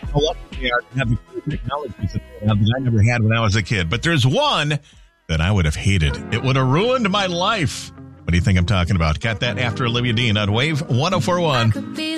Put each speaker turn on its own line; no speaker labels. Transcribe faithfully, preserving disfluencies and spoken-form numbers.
how lucky they are to have the technologies that they have that I never had when I was a kid. But there's one that I would have hated. It would have ruined my life. What do you think I'm talking about? Got that after Olivia Dean on Wave one oh four one.